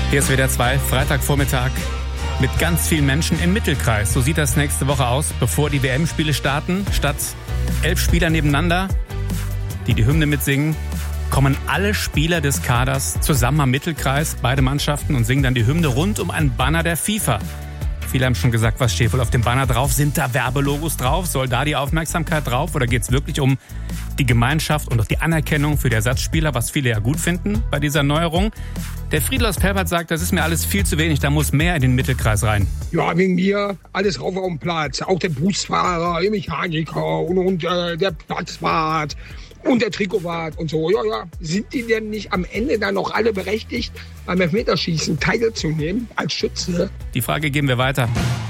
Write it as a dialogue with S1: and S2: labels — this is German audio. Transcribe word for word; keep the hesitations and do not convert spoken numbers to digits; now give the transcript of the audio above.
S1: Hier ist W D R zwei, Freitagvormittag mit ganz vielen Menschen im Mittelkreis. So sieht das nächste Woche aus, bevor die W M-Spiele starten. Statt elf Spieler nebeneinander, die die Hymne mitsingen, kommen alle Spieler des Kaders zusammen am Mittelkreis, beide Mannschaften, und singen dann die Hymne rund um einen Banner der FIFA. Viele haben schon gesagt, was steht wohl auf dem Banner drauf? Sind da Werbelogos drauf? Soll da die Aufmerksamkeit drauf? Oder geht es wirklich um die Gemeinschaft und auch die Anerkennung für die Ersatzspieler, was viele ja gut finden bei dieser Neuerung? Der Friedl aus Pelpert sagt, das ist mir alles viel zu wenig, da muss mehr in den Mittelkreis rein.
S2: Ja, wegen mir alles rauf auf den Platz. Auch der Busfahrer, der Mechaniker und, und äh, der Platzwart und der Trikotwart und so. Ja, ja. Sind die denn nicht am Ende dann noch alle berechtigt, beim Elfmeterschießen teilzunehmen als Schütze?
S1: Die Frage geben wir weiter.